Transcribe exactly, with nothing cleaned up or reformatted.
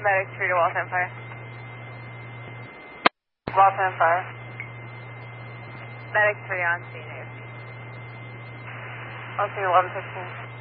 Medic three to Walton Fire. Walton Fire. Medic three on scene. I'll see eleven fifteen.